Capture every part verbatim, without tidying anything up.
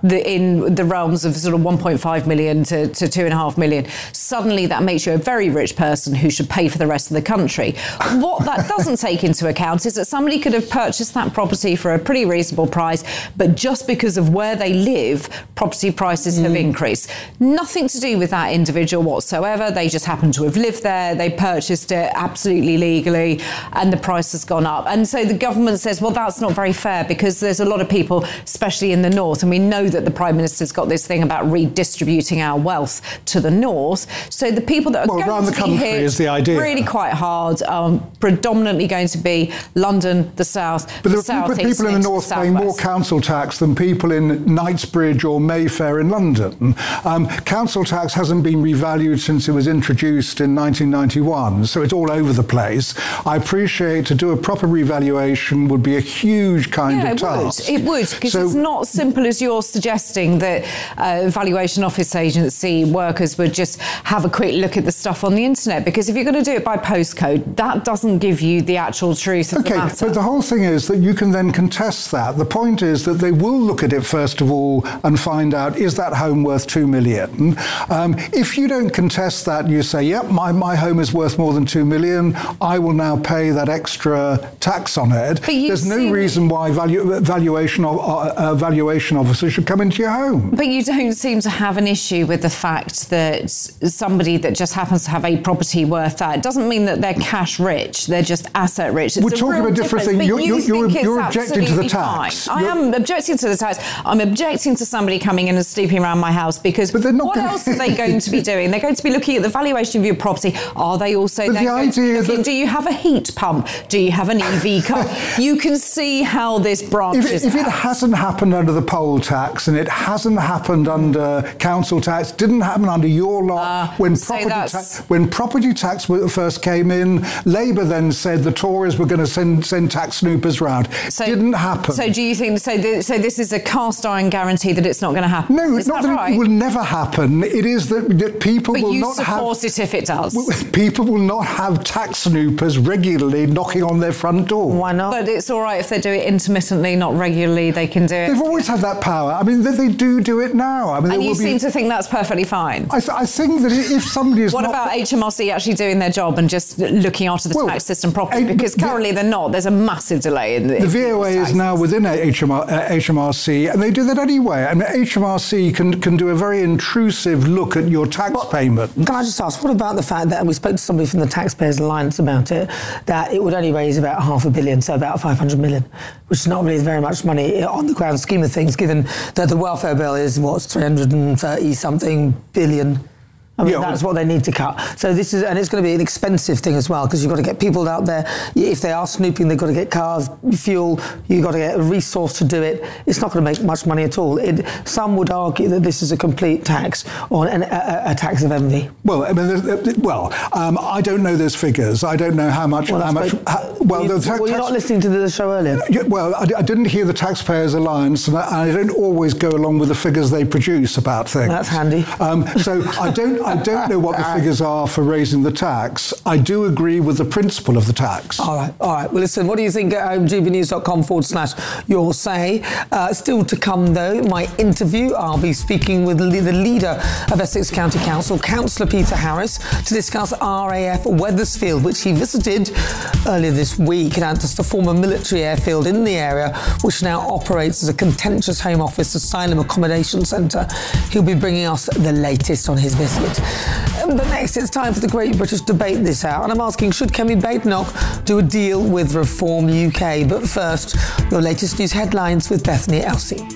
the, in the realms of sort of one point five million to, to two and a half million, suddenly that makes you a very rich person who should pay for the rest of the country. What that doesn't take into account is that somebody could have purchased that property for a pretty reasonable price, but just because of where they live, property prices mm. have increased. Nothing to do with that individual whatsoever. They just happen to have lived there. They purchased it absolutely legally, and the price has gone up. And so the government says, well, that's not very fair, because there's a lot of people, especially in the north, and we know that the Prime Minister's got this thing about redistributing our wealth to the north. So the people that are well, going around to the country be hit is the idea. really quite hard, um, predominantly going to be London, the south, but the there south are people in the north paying more council tax than people in Knightsbridge or Mayfair in London. Um, council tax hasn't been revalued since it was introduced in nineteen ninety-one, so it's all over the place. I appreciate to do a proper revaluation would be a huge kind yeah, of it task. Would. It would, because so, it's not simple as you're suggesting that uh, valuation office agency workers would just have a quick look at the stuff on the internet, because if you're going to do it by postcode, that doesn't give you the actual truth of okay, the matter. But the whole thing is that you can then contest that. The point is that they will look at it first of all and find out, is that home worth two million? Um, if you don't contest that, you say, yep, my, my home is worth more than two million, I will now pay that extra tax on it. There's no reason why value, valuation, of, uh, valuation officers should come into your home. But you don't seem to have an issue with the fact that somebody that just happens to have a property worth that, it doesn't mean that they're cash rich, they're just asset rich. It's We're talking about a different thing. You're, you you're, you're objecting to the tax. Fine. I am objecting to the tax. I'm objecting to somebody coming in and sleeping around my house, because what gonna... else are they going to be doing? They're going to be looking at the valuation of your property. Are they also then the going to be looking, that... do you have a heat pump? Do you have an E V car? You can see how this branches If, if out. it hasn't happened under the poll tax, and it hasn't happened under council tax, didn't happen under your lot, uh, when, so property ta- when property tax first came in, Labour then said the Tories were going to send, send tax snoopers round. So, didn't happen. So do you think, so, the, so this is a cast iron guarantee that it's not going to happen? No, is not that, that right? it will never happen. It is that, that people but will you not have... support it if it does. People will not have tax snoopers regularly knocking on their front door. Why not? But it's all right if they do it intermittently, not regularly, they can do it. They've always had that power. I mean, they, they do do it now. I mean, and you will seem be... to think that's perfectly fine. I, th- I think that if somebody is what not... about H M R C actually doing their job and just looking after the well, tax system properly? Because currently the, they're not. There's a massive delay in the... The V O A is now within H M R, uh, H M R C, and they do that anyway. I mean, H M R C can, can do a very intrusive look at your tax well, payment. Can I just ask, what about the fact that, and we spoke to somebody from the Taxpayers Alliance about it, that it would only raise about half a billion, so about five hundred million, which is not really very much money on the grand scheme of things, given that the welfare bill is, what's three hundred thirty something billion. I mean, yeah, that's what they need to cut. So this is, and it's going to be an expensive thing as well, because you've got to get people out there. If they are snooping, they've got to get cars, fuel, you've got to get a resource to do it. It's not going to make much money at all. It, some would argue that this is a complete tax, or an, a, a tax of envy. Well, I mean, well, um, I don't know those figures. I don't know how much... Well, how much how, well, were, you, the ta- were you not listening to the show earlier? Well, I, I didn't hear the Taxpayers Alliance, and I, I don't always go along with the figures they produce about things. That's handy. Um, so I don't, I don't know what the figures are for raising the tax. I do agree with the principle of the tax. All right, all right. Well, listen, what do you think at g b news dot com forward slash your say? Uh, still to come, though, my interview. I'll be speaking with the leader of Essex County Council, Councillor Peter Harris, to discuss R A F Wethersfield, which he visited earlier this week. And that's the former military airfield in the area, which now operates as a contentious Home Office asylum accommodation centre. He'll be bringing us the latest on his visit. But next, it's time for the Great British Debate this hour, and I'm asking, should Kemi Badenoch do a deal with Reform U K? But first, your latest news headlines with Bethany Elsey.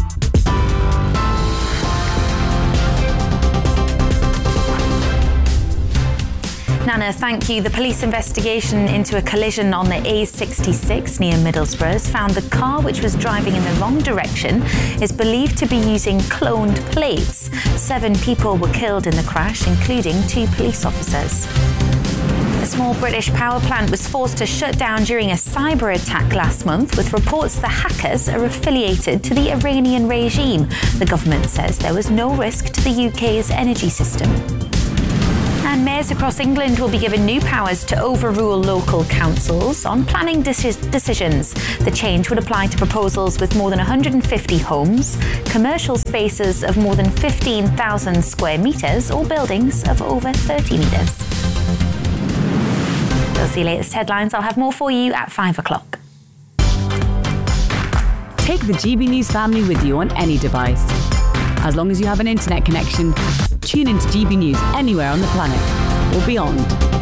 Nana, thank you. The police investigation into a collision on the A sixty-six near Middlesbrough has found the car, which was driving in the wrong direction, is believed to be using cloned plates. Seven people were killed in the crash, including two police officers. A small British power plant was forced to shut down during a cyber attack last month, with reports the hackers are affiliated to the Iranian regime. The government says there was no risk to the U K's energy system. And mayors across England will be given new powers to overrule local councils on planning deci- decisions. The change would apply to proposals with more than one hundred fifty homes, commercial spaces of more than fifteen thousand square metres, or buildings of over thirty metres. Those are the latest headlines. I'll have more for you at five o'clock. Take the G B News family with you on any device. As long as you have an internet connection, tune into G B News anywhere on the planet or beyond.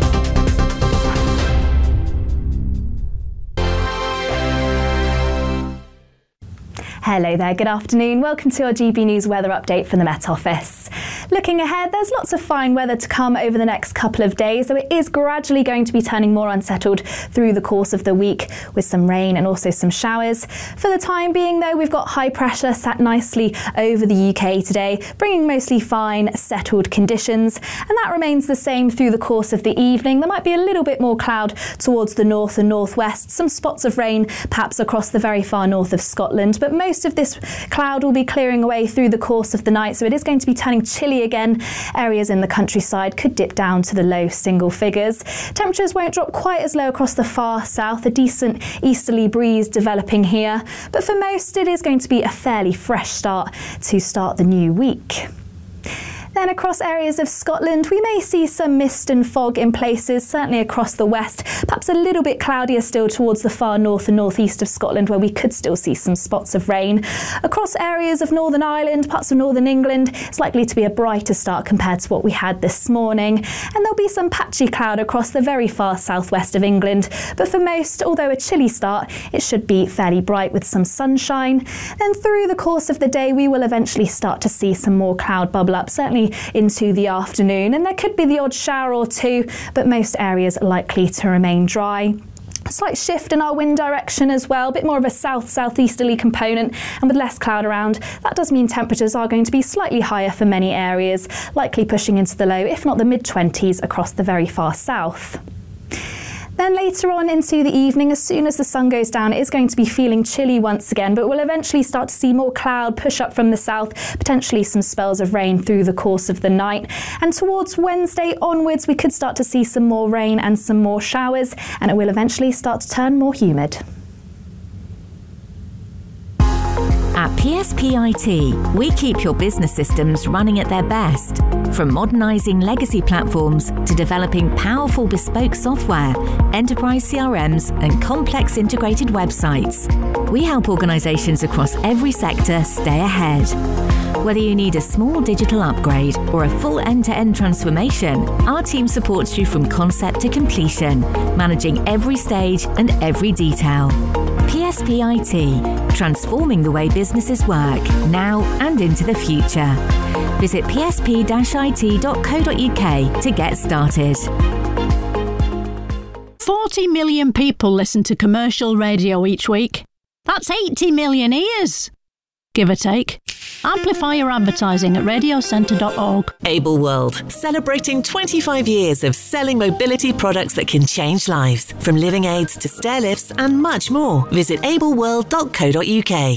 Hello there, good afternoon. Welcome to our G B News weather update from the Met Office. Looking ahead, there's lots of fine weather to come over the next couple of days, though it is gradually going to be turning more unsettled through the course of the week with some rain and also some showers. For the time being, though, we've got high pressure sat nicely over the U K today, bringing mostly fine, settled conditions, and that remains the same through the course of the evening. There might be a little bit more cloud towards the north and northwest, some spots of rain perhaps across the very far north of Scotland, but most of this cloud will be clearing away through the course of the night, so it is going to be turning chilly again. Areas in the countryside could dip down to the low single figures. Temperatures won't drop quite as low across the far south, a decent easterly breeze developing here, but for most it is going to be a fairly fresh start to start the new week. Then across areas of Scotland, we may see some mist and fog in places, certainly across the west, perhaps a little bit cloudier still towards the far north and northeast of Scotland, where we could still see some spots of rain. Across areas of Northern Ireland, parts of northern England, it's likely to be a brighter start compared to what we had this morning. And there'll be some patchy cloud across the very far southwest of England. But for most, although a chilly start, it should be fairly bright with some sunshine. Then through the course of the day, we will eventually start to see some more cloud bubble up, certainly into the afternoon, and there could be the odd shower or two, but most areas are likely to remain dry. A slight shift in our wind direction as well, a bit more of a south-southeasterly component, and with less cloud around, that does mean temperatures are going to be slightly higher for many areas, likely pushing into the low, if not the mid-twenties across the very far south. Then later on into the evening, as soon as the sun goes down, it is going to be feeling chilly once again, but we'll eventually start to see more cloud push up from the south, potentially some spells of rain through the course of the night. And towards Wednesday onwards, we could start to see some more rain and some more showers, and it will eventually start to turn more humid. At P S P I T, we keep your business systems running at their best. From modernising legacy platforms to developing powerful bespoke software, enterprise C R Ms and complex integrated websites, we help organisations across every sector stay ahead. Whether you need a small digital upgrade or a full end-to-end transformation, our team supports you from concept to completion, managing every stage and every detail. P S P I T, transforming the way businesses work, now and into the future. Visit p s p dash i t dot co dot u k to get started. forty million people listen to commercial radio each week. That's eighty million ears, give or take. Amplify your advertising at radio centre dot org. Able World, celebrating twenty-five years of selling mobility products that can change lives. From living aids to stair lifts and much more. Visit able world dot co dot u k.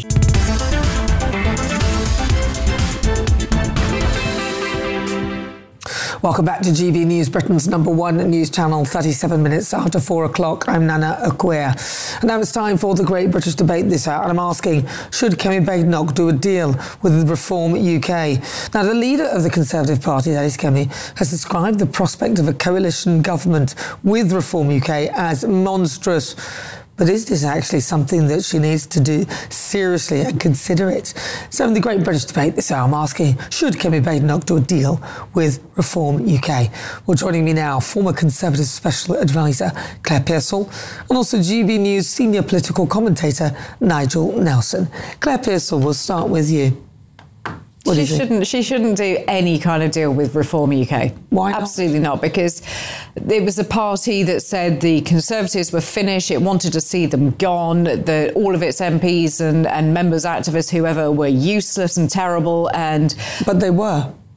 Welcome back to G B News, Britain's number one news channel, thirty-seven minutes after four o'clock. I'm Nana Acquia. And now it's time for the Great British Debate this hour. And I'm asking, should Kemi Badenoch do a deal with Reform U K? Now, the leader of the Conservative Party, that is Kemi, has described the prospect of a coalition government with Reform U K as monstrous. But is this actually something that she needs to do seriously and consider it? So in the Great British Debate this hour, I'm asking, should Kemi Badenoch do a deal with Reform U K? Well, joining me now, former Conservative Special Advisor Claire Pearsall, and also G B News senior political commentator Nigel Nelson. Claire Pearsall, we'll start with you. What she shouldn't. She shouldn't do any kind of deal with Reform U K. Why not? Absolutely not, because it was a party that said the Conservatives were finished. It wanted to see them gone. That all of its M Ps and, and members, activists, whoever, were useless and terrible. And but they were.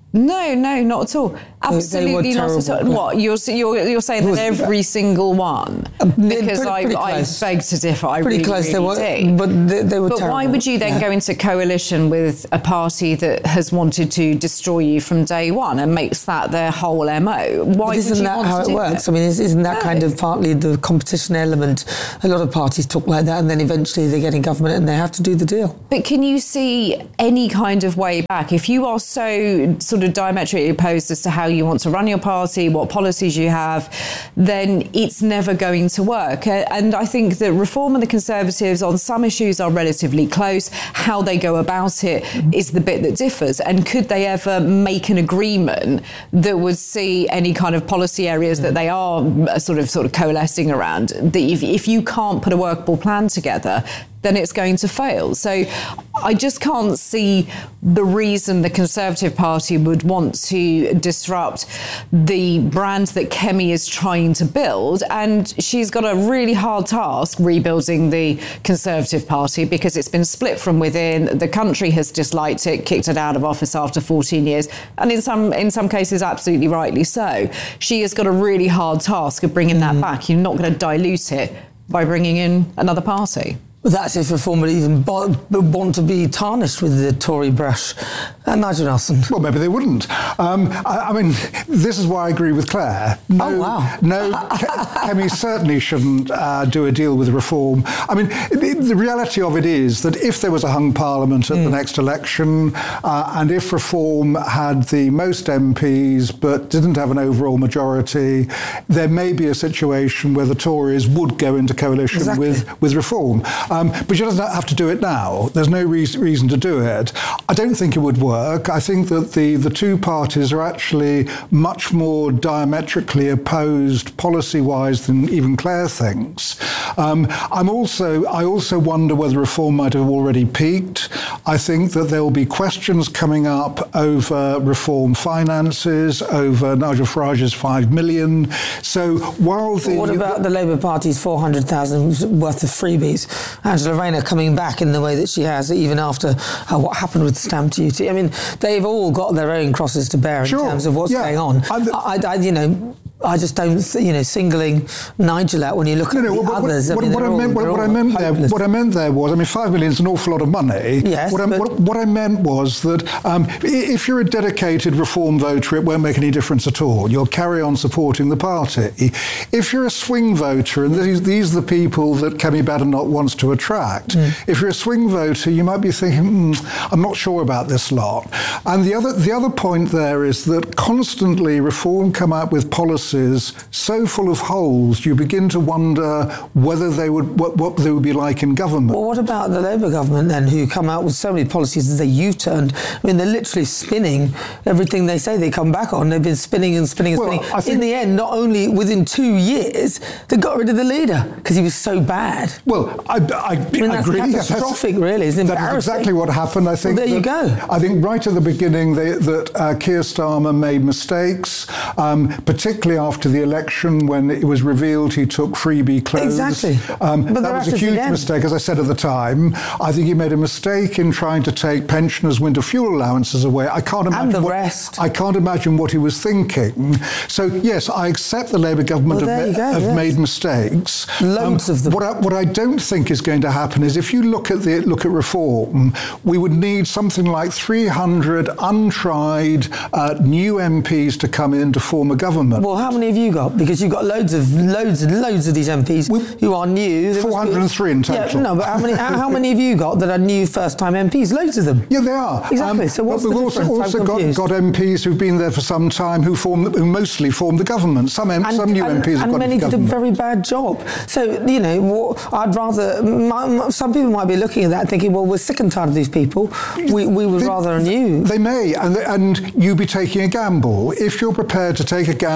No, no, not at all. Absolutely not at all. What, you're, you're, you're saying that every single one? Because pretty, pretty I, I beg to differ, I pretty really, close. really they were, do. But they, they were But terrible. why would you then yeah. go into coalition with a party that has wanted to destroy you from day one and makes that their whole M O? Why but would isn't you that want how to it do works? that? I mean, isn't that No. kind of partly the competition element? A lot of parties talk like that, and then eventually they get in government and they have to do the deal. But can you see any kind of way back? If you are so sort of diametrically opposed as to how you want to run your party, what policies you have, then it's never going to work. Uh, And I think that Reform and the Conservatives on some issues are relatively close. How they go about it is the bit that differs. And could they ever make an agreement that would see any kind of policy areas that they are sort of sort of coalescing around? That if, if you can't put a workable plan together, then it's going to fail. So I just can't see the reason the Conservative Party would want to disrupt the brand that Kemi is trying to build. And she's got a really hard task rebuilding the Conservative Party because it's been split from within. The country has disliked it, kicked it out of office after fourteen years. And in some in some cases, absolutely rightly so. She has got a really hard task of bringing that back. You're not going to dilute it by bringing in another party. Well, that's if Reform would even bo- want to be tarnished with the Tory brush. Uh, Nigel Nelson. Well, maybe they wouldn't. Um, I, I mean, this is why I agree with Claire. No, Oh, wow. No, Ke- Kemi certainly shouldn't uh, do a deal with Reform. I mean, the, the reality of it is that if there was a hung parliament at mm. the next election, uh, and if Reform had the most M Ps but didn't have an overall majority, there may be a situation where the Tories would go into coalition Exactly. with, with Reform. Um, but she doesn't have to do it now. There's no re- reason to do it. I don't think it would work. I think that the, the two parties are actually much more diametrically opposed policy-wise than even Claire thinks. Um, I'm also, I also wonder whether Reform might have already peaked. I think that there will be questions coming up over Reform finances, over Nigel Farage's five million. So while the... What about the Labour Party's four hundred thousand worth of freebies? Angela Rayner coming back in the way that she has, even after uh, what happened with stamp duty. I mean, they've all got their own crosses to bear in Sure. terms of what's Yeah. going on. The, I, I, you know, I just don't, th- you know, singling Nigel out when you look no, at no, the what, others. What, I mean, what, I all, meant, what, what I meant there, what I meant there was, I mean, five million is an awful lot of money. Yes, What, I, but what, what I meant was that um, if you're a dedicated Reform voter, it won't make any difference at all. You'll carry on supporting the party. If you're a swing voter, and these, these are the people that Kemi Badenoch wants to attract, mm. if you're a swing voter, you might be thinking, mm, I'm not sure about this lot. And the other, the other point there is that constantly Reform come out with policies so full of holes, you begin to wonder whether they would, what, what they would be like in government. Well, what about the Labour government then, who come out with so many policies that they U-turned? I mean, they're literally spinning everything they say they come back on. They've been spinning and spinning and well, spinning. I think, in the end, not only within two years, they got rid of the leader because he was so bad. Well, I, I, I mean, that's agree. catastrophic, that's, really. It's embarrassing. That is exactly what happened. I think. Well, there that, you go. I think right at the beginning they, that uh, Keir Starmer made mistakes, um, particularly after the election when it was revealed he took freebie clothes. Exactly. Um, but that was a huge mistake, as I said at the time. I think he made a mistake in trying to take pensioners' winter fuel allowances away. I can't imagine and the what, rest. I can't imagine what he was thinking. So yes, I accept the Labour government well, have, go, have yes. made mistakes. Loads um, of them. What I, what I don't think is going to happen is if you look at the look at Reform, we would need something like three hundred untried uh, new M Ps to come in to form a government. Well, how many have you got? Because you've got loads of loads and loads of these M Ps we, who are new. four hundred and three in total. Yeah, no, but how many how, how many have you got that are new first-time M Ps? Loads of them. Yeah, they are. Exactly. Um, so what's but the we've difference? also, also got, got M Ps who've been there for some time who form who mostly form the government. Some M- and, some new and, M Ps have and got many the did a government. very bad job. So you know, I'd rather. My, some people might be looking at that thinking, well, we're sick and tired of these people. We we would they, rather a new. They may, and and you be taking a gamble if you're prepared to take a gamble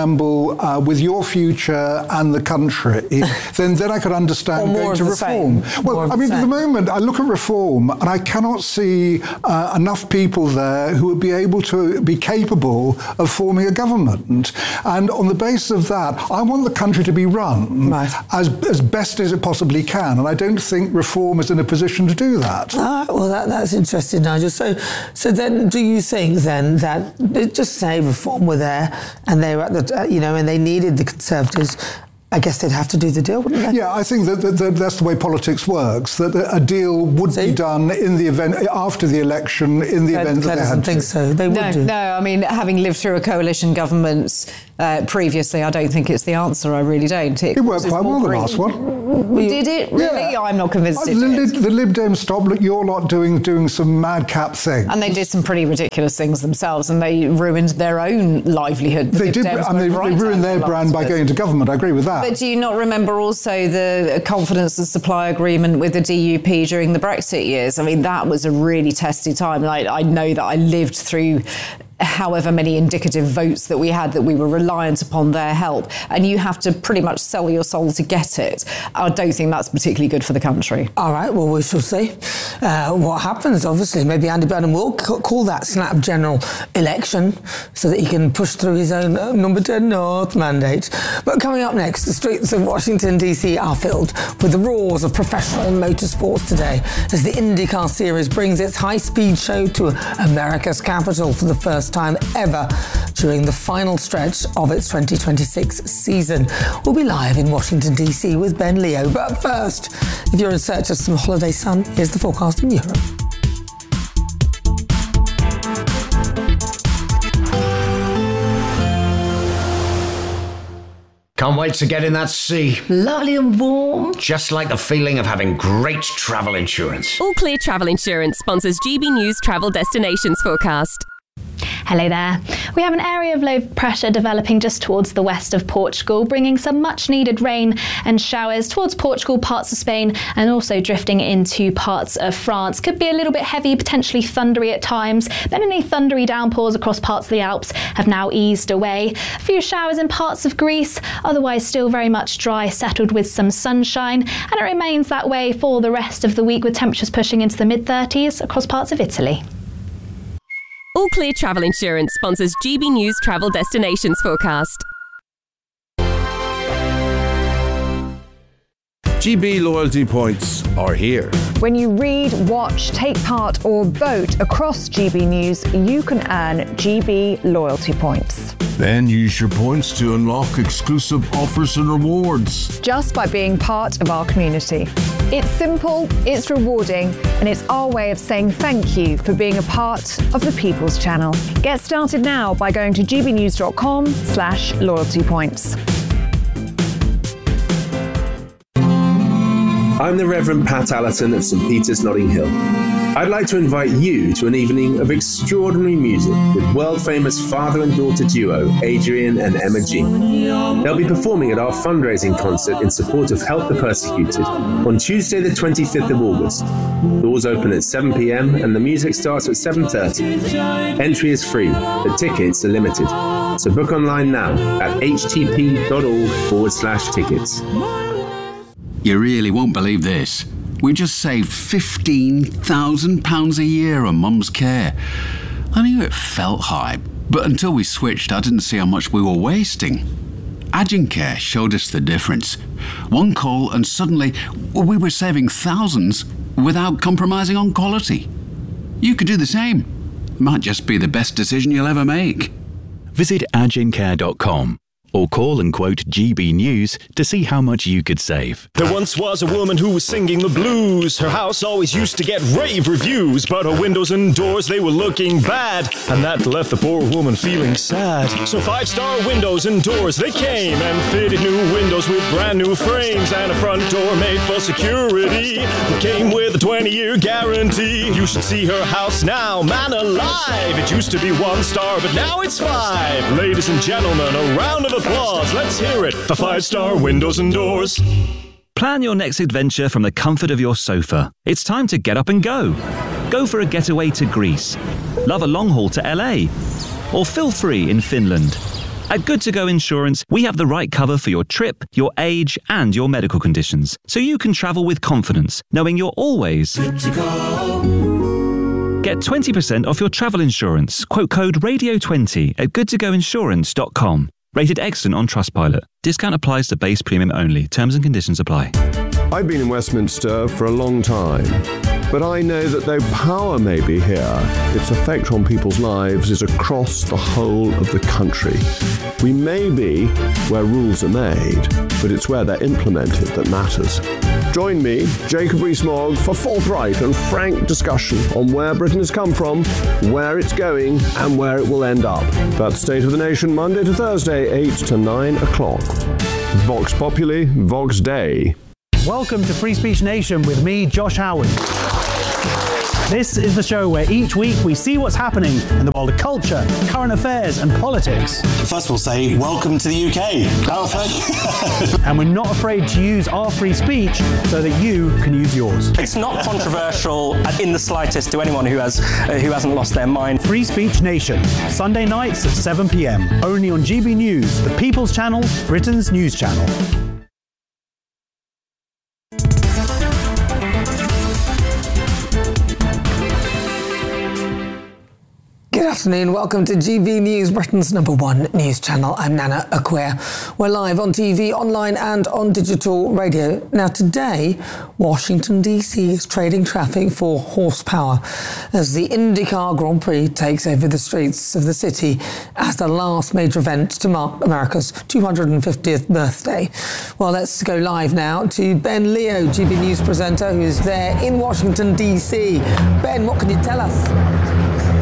deal uh, with your future and the country, then then I could understand going to reform. Well, I mean, at the moment, I look at reform and I cannot see uh, enough people there who would be able to be capable of forming a government. And on the basis of that, I want the country to be run right. as, as best as it possibly can. And I don't think reform is in a position to do that. Ah, well, that, that's interesting, Nigel. So, so then do you think then that, just say reform were there and they were at the, you know, and they needed the Conservatives, I guess they'd have to do the deal, wouldn't they? Yeah, I think that, that, that that's the way politics works, that a deal would See? be done in the event, after the election, in the Claire, event that Claire they had doesn't think to. so. They no, would do. No, I mean, having lived through a coalition government uh, previously, I don't think it's the answer. I really don't. It, it worked quite well, the last one. Did it? Really? Yeah. I'm not convinced uh, it the, did. the Lib Dems stopped your lot doing, doing some madcap things. And they did some pretty ridiculous things themselves, and they ruined their own livelihood. The they Lib did, Dems and they, right they ruined their brand by going into government. I agree with that. But do you not remember also the confidence and supply agreement with the D U P during the Brexit years? I mean, that was a really testy time. Like, I know that I lived through however many indicative votes that we had, that we were reliant upon their help, and you have to pretty much sell your soul to get it. I don't think that's particularly good for the country. All right, well, we shall see uh, what happens. Obviously, maybe Andy Burnham will c- call that snap general election so that he can push through his own uh, number ten North mandate. But coming up next, the streets of Washington, D C are filled with the roars of professional motorsports today as the IndyCar Series brings its high-speed show to America's capital for the first time ever during the final stretch of its twenty twenty-six season. We'll be live in Washington, D C with Ben Leo. But first, if you're in search of some holiday sun, here's the forecast in Europe. Can't wait to get in that sea. Lovely and warm. Just like the feeling of having great travel insurance. All Clear Travel Insurance sponsors G B News Travel Destinations Forecast. Hello there. We have an area of low pressure developing just towards the west of Portugal, bringing some much needed rain and showers towards Portugal, parts of Spain, and also drifting into parts of France. Could be a little bit heavy, potentially thundery at times. Then any thundery downpours across parts of the Alps have now eased away. A few showers in parts of Greece, otherwise still very much dry, settled with some sunshine, and it remains that way for the rest of the week with temperatures pushing into the mid thirties across parts of Italy. All Clear Travel Insurance sponsors G B News Travel Destinations Forecast. G B loyalty points are here. When you read, watch, take part or vote across G B News, you can earn G B loyalty points. Then use your points to unlock exclusive offers and rewards. Just by being part of our community. It's simple, it's rewarding, and it's our way of saying thank you for being a part of the People's Channel. Get started now by going to gbnews.com slash loyalty points. I'm the Reverend Pat Allerton of St Peter's, Notting Hill. I'd like to invite you to an evening of extraordinary music with world-famous father and daughter duo Adrian and Emma G. They'll be performing at our fundraising concert in support of Help the Persecuted on Tuesday the twenty-fifth of August. Doors open at seven p.m. and the music starts at seven thirty. Entry is free, but tickets are limited. So book online now at htp.org forward slash tickets. You really won't believe this. We just saved fifteen thousand pounds a year on Mum's care. I knew it felt high, but until we switched, I didn't see how much we were wasting. Agencare showed us the difference. One call and suddenly we were saving thousands without compromising on quality. You could do the same. Might just be the best decision you'll ever make. Visit agencare dot com. or call and quote G B News to see how much you could save. There once was a woman who was singing the blues. Her house always used to get rave reviews, but her windows and doors, they were looking bad, and that left the poor woman feeling sad. So five-star windows and doors, they came and fitted new windows with brand new frames and a front door made for security that came with a twenty-year guarantee. You should see her house now, man alive. It used to be one star, but now it's five. Ladies and gentlemen, a round of applause. Let's hear it for five-star windows and doors. Plan your next adventure from the comfort of your sofa. It's time to get up and go. Go for a getaway to Greece. Love a long haul to L A. Or feel free in Finland. At Good To Go Insurance, we have the right cover for your trip, your age, and your medical conditions, so you can travel with confidence, knowing you're always good to go. Get twenty percent off your travel insurance. Quote code radio twenty at good to go insurance dot com. Rated excellent on Trustpilot. Discount applies to base premium only. Terms and conditions apply. I've been in Westminster for a long time, but I know that though power may be here, its effect on people's lives is across the whole of the country. We may be where rules are made, but it's where they're implemented that matters. Join me, Jacob Rees-Mogg, for forthright and frank discussion on where Britain has come from, where it's going, and where it will end up. That's State of the Nation, Monday to Thursday, eight to nine o'clock. Vox Populi, Vox Dei. Welcome to Free Speech Nation with me, Josh Howard. This is the show where each week we see what's happening in the world of culture, current affairs and politics. First we'll say, welcome to the U K. And we're not afraid to use our free speech so that you can use yours. It's not controversial in the slightest to anyone who has uh, who hasn't lost their mind. Free Speech Nation, Sunday nights at seven p.m. Only on G B News, the People's Channel, Britain's news channel. Good afternoon, welcome to G B News, Britain's number one news channel. I'm Nana Acquia. We're live on T V, online and on digital radio. Now today, Washington D C is trading traffic for horsepower as the IndyCar Grand Prix takes over the streets of the city as the last major event to mark America's two hundred fiftieth birthday. Well, let's go live now to Ben Leo, G B News presenter, who's there in Washington D C. Ben, what can you tell us?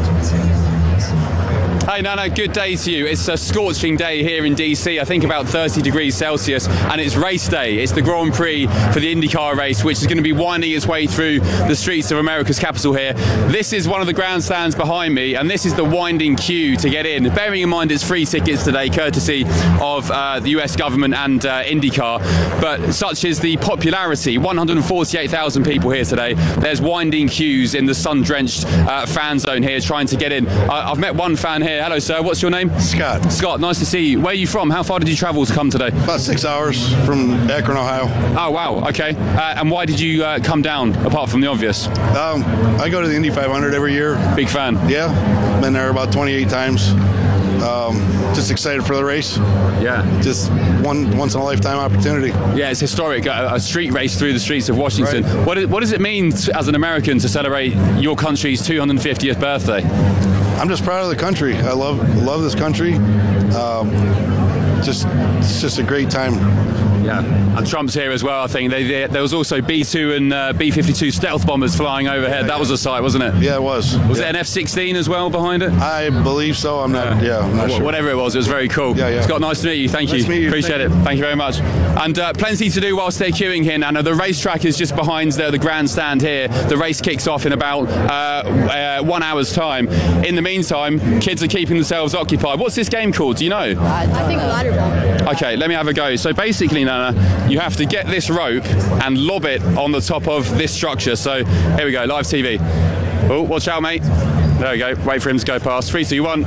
Hey Nana, good day to you. It's a scorching day here in D C, I think about thirty degrees Celsius, and it's race day. It's the Grand Prix for the IndyCar race, which is going to be winding its way through the streets of America's capital here. This is one of the grandstands behind me, and this is the winding queue to get in. Bearing in mind it's free tickets today, courtesy of uh, the U S government and uh, IndyCar, but such is the popularity. one hundred forty-eight thousand people here today. There's winding queues in the sun-drenched uh, fan zone here trying to get in. Uh, I've met one fan here. Hello, sir. What's your name? Scott. Scott, nice to see you. Where are you from? How far did you travel to come today? About six hours from Akron, Ohio. Oh, wow. Okay. Uh, and why did you uh, come down, apart from the obvious? Um, I go to the Indy five hundred every year. Big fan. Yeah. Been there about twenty-eight times. Um, just excited for the race. Yeah. Just one once in a lifetime opportunity. Yeah, it's historic. A, a street race through the streets of Washington. Right. What, is, what does it mean to, as an American to celebrate your country's two hundred fiftieth birthday? I'm just proud of the country. I love love this country. Um, just it's just a great time. Yeah, and Trump's here as well. I think they, they, there was also B two and uh, B fifty-two stealth bombers flying overhead. That was a sight, wasn't it? Yeah, it was. Was yeah. it an F sixteen as well behind it? I believe so. I'm not. Yeah, I'm not sure. Whatever it was, it was very cool. Yeah, yeah. Scott, nice to meet you. Thank nice you. To meet you. Appreciate Thank it. You. Thank you very much. And uh, plenty to do whilst they're queuing here, Nana. The racetrack is just behind the, the grandstand here. The race kicks off in about uh, uh, one hour's time. In the meantime, kids are keeping themselves occupied. What's this game called? Do you know? I think ladder ball. Okay, let me have a go. So basically, Nana, you have to get this rope and lob it on the top of this structure. So here we go, live T V. Oh, watch out, mate. There we go. Wait for him to go past. Three, two, one.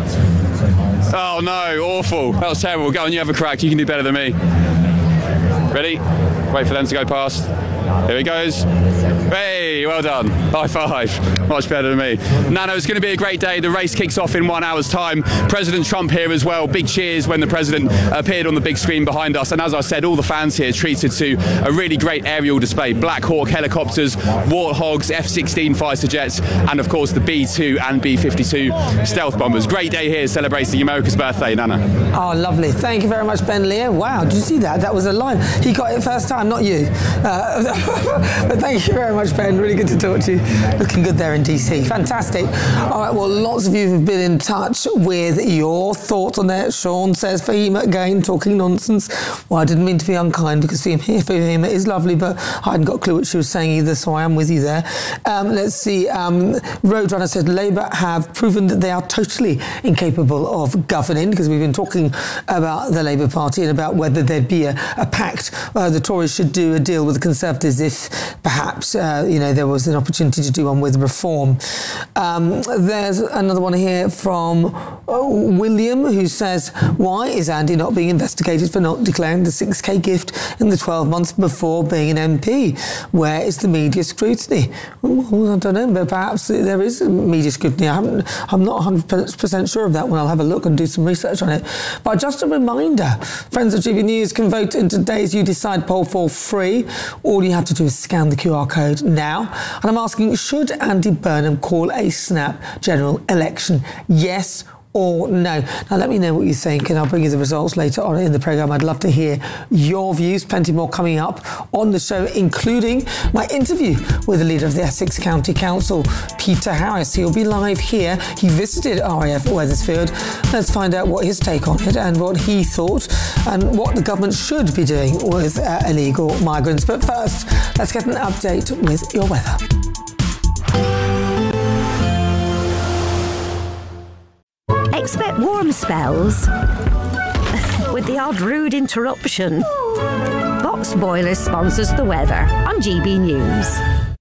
Oh no, awful. That was terrible. Go on, you have a crack. You can do better than me. Ready? Wait for them to go past. Here he goes. Hey, well done. High five. Much better than me. Nano, it's going to be a great day. The race kicks off in one hour's time. President Trump here as well. Big cheers when the president appeared on the big screen behind us. And as I said, all the fans here treated to a really great aerial display. Black Hawk helicopters, Warthogs, F sixteen fighter jets, and of course the B two and B fifty-two stealth bombers. Great day here celebrating America's birthday, Nana. Oh, lovely. Thank you very much, Ben Leo. Wow, did you see that? That was a line. He got it first time, not you. Uh, but thank you very much, Ben. Really good to talk to you. Looking good there in D C. Fantastic. All right, well, lots of you have been in touch with your thoughts on that. Sean says, Fahima again, talking nonsense. Well, I didn't mean to be unkind because Fahima is lovely, but I hadn't got a clue what she was saying either, so I am with you there. Um, let's see. Um, Roadrunner said, Labour have proven that they are totally incapable of governing, because we've been talking about the Labour Party and about whether there'd be a, a pact. Uh, the Tories should do a deal with the Conservatives if perhaps, uh, you know, there was an opportunity to do one with Reform. Um, there's another one here from oh, William, who says, why is Andy not being investigated for not declaring the six K gift in the twelve months before being an M P? Where is the media scrutiny? Well, I don't know, but perhaps there is media scrutiny. I haven't, I'm not one hundred percent sure of that one. I'll have a look and do some research on it. But just a reminder, friends of G B News can vote in today's You Decide poll for free. All you have to do is scan the Q R code now. And I'm asking, should Andy Burnham call a snap general election? Yes or no? Now, let me know what you think, and I'll bring you the results later on in the programme. I'd love to hear your views. Plenty more coming up on the show, including my interview with the leader of the Essex County Council, Peter Harris. He'll be live here. He visited R A F Wethersfield. Let's find out what his take on it and what he thought and what the government should be doing with uh, illegal migrants. But first, let's get an update with your weather. Expect warm spells with the odd rude interruption. Box Boilers sponsors the weather on G B News.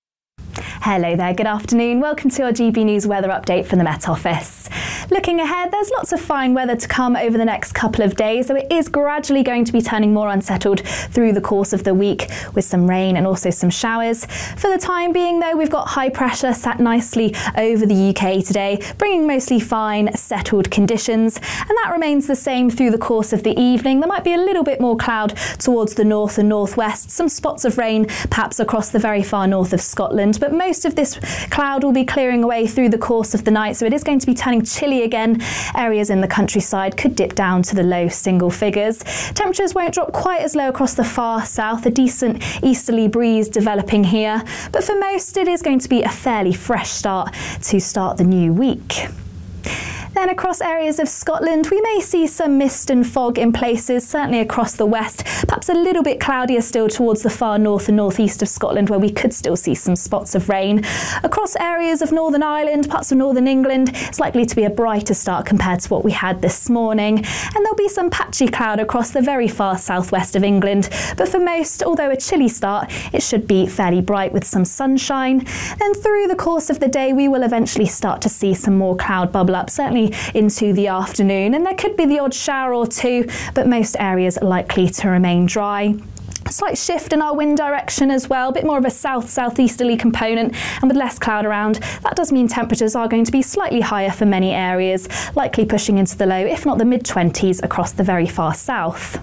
Hello there, good afternoon. Welcome to our G B News weather update from the Met Office. Looking ahead, there's lots of fine weather to come over the next couple of days, though it is gradually going to be turning more unsettled through the course of the week with some rain and also some showers. For the time being, though, we've got high pressure sat nicely over the U K today, bringing mostly fine, settled conditions, and that remains the same through the course of the evening. There might be a little bit more cloud towards the north and northwest, some spots of rain perhaps across the very far north of Scotland, but most of this cloud will be clearing away through the course of the night, so it is going to be turning chilly again. Areas in the countryside could dip down to the low single figures. Temperatures won't drop quite as low across the far south, a decent easterly breeze developing here, but for most it is going to be a fairly fresh start to start the new week. Then across areas of Scotland, we may see some mist and fog in places, certainly across the west, perhaps a little bit cloudier still towards the far north and northeast of Scotland, where we could still see some spots of rain. Across areas of Northern Ireland, parts of Northern England, it's likely to be a brighter start compared to what we had this morning. And there'll be some patchy cloud across the very far southwest of England. But for most, although a chilly start, it should be fairly bright with some sunshine. Then through the course of the day, we will eventually start to see some more cloud bubble up, certainly into the afternoon, and there could be the odd shower or two, but most areas are likely to remain dry. A slight shift in our wind direction as well, a bit more of a south-southeasterly component, and with less cloud around, that does mean temperatures are going to be slightly higher for many areas, likely pushing into the low, if not the mid-twenties across the very far south.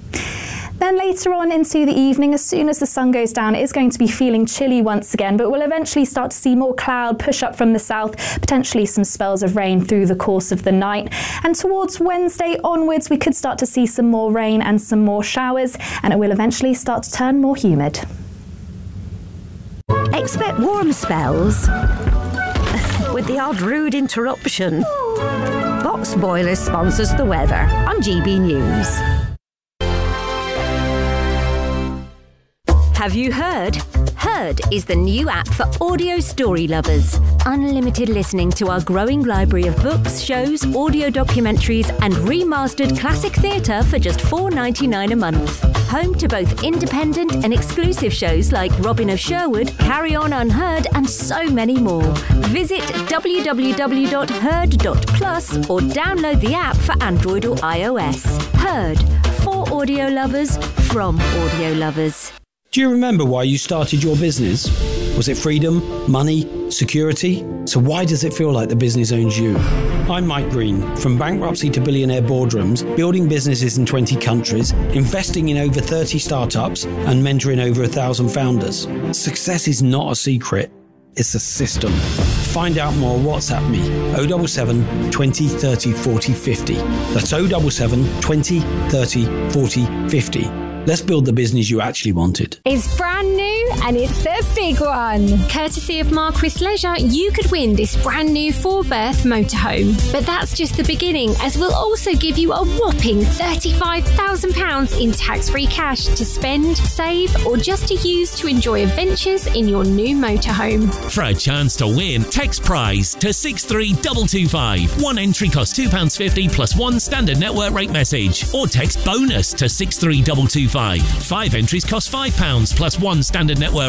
Then later on into the evening, as soon as the sun goes down, it is going to be feeling chilly once again, but we'll eventually start to see more cloud push up from the south, potentially some spells of rain through the course of the night. And towards Wednesday onwards, we could start to see some more rain and some more showers, and it will eventually start to turn more humid. Expect warm spells with the odd rude interruption. Box Boilers sponsors the weather on G B News. Have you heard? Heard is the new app for audio story lovers. Unlimited listening to our growing library of books, shows, audio documentaries and remastered classic theatre for just four dollars ninety-nine a month. Home to both independent and exclusive shows like Robin of Sherwood, Carry On Unheard and so many more. Visit w w w dot heard dot plus or download the app for Android or iOS. Heard, for audio lovers, from audio lovers. Do you remember why you started your business? Was it freedom, money, security? So why does it feel like the business owns you? I'm Mike Green, from bankruptcy to billionaire boardrooms, building businesses in twenty countries, investing in over thirty startups, and mentoring over a thousand founders. Success is not a secret, it's a system. Find out more, WhatsApp me, oh seven seven, twenty, thirty, forty, fifty. That's oh seven seven, twenty, thirty, forty, fifty. Let's build the business you actually wanted. It's brand new and it's the big one. Courtesy of Marquis Leisure, you could win this brand new four-berth motorhome. But that's just the beginning, as we'll also give you a whopping thirty-five thousand pounds in tax-free cash to spend, save, or just to use to enjoy adventures in your new motorhome. For a chance to win, text prize to six three two two five. One entry costs two pounds fifty plus one standard network rate message. Or text bonus to six three two two five. Five entries cost five pounds plus one standard network rate message.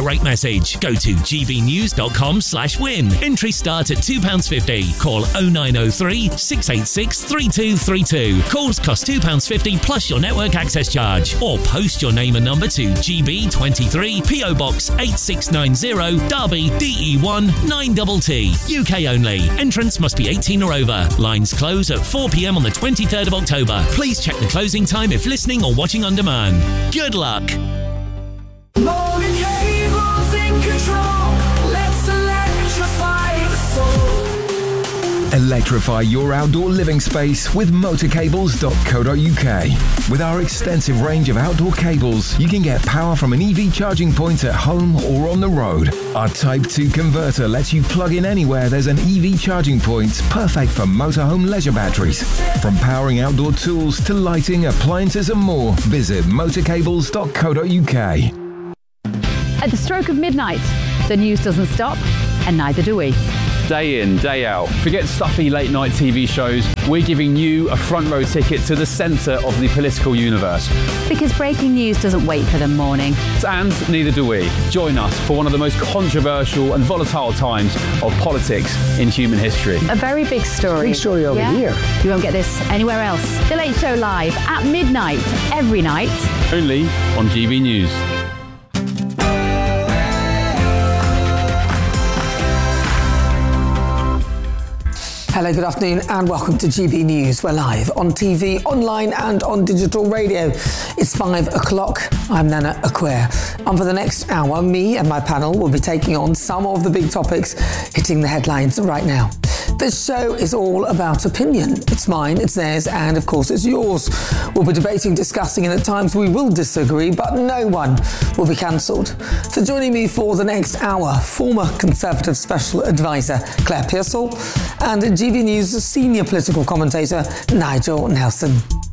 message. Go to gbnews.com slash win. Entry start at two pounds fifty. Call oh nine oh three, six eight six, three two three two. Calls cost two pounds fifty plus your network access charge. Or post your name and number to G B twenty-three, P O Box eight six nine zero, Derby, D E one nine T T. U K only. Entrance must be eighteen or over. Lines close at four p m on the twenty-third of October. Please check the closing time if listening or watching on demand. Good luck. Morgan Cable's in control. Let's electrify the soul. Electrify your outdoor living space with motor cables dot co dot U K. With our extensive range of outdoor cables, you can get power from an E V charging point at home or on the road. Our Type two converter lets you plug in anywhere there's an E V charging point, perfect for motorhome leisure batteries. From powering outdoor tools to lighting, appliances and more, visit motor cables dot co dot U K. At the stroke of midnight, the news doesn't stop, and neither do we. Day in, day out. Forget stuffy late night T V shows. We're giving you a front row ticket to the centre of the political universe. Because breaking news doesn't wait for the morning. And neither do we. Join us for one of the most controversial and volatile times of politics in human history. A very big story. Big story over yeah? here. You won't get this anywhere else. The Late Show live at midnight, every night. Only on G B News. Hello, good afternoon and welcome to G B News. We're live on T V, online and on digital radio. It's five o'clock. I'm Nana Acquare. And for the next hour, me and my panel will be taking on some of the big topics hitting the headlines right now. This show is all about opinion. It's mine, it's theirs, and of course it's yours. We'll be debating, discussing, and at times we will disagree, but no one will be cancelled. So joining me for the next hour, former Conservative Special Advisor Claire Pearsall and G B News senior political commentator Nigel Nelson.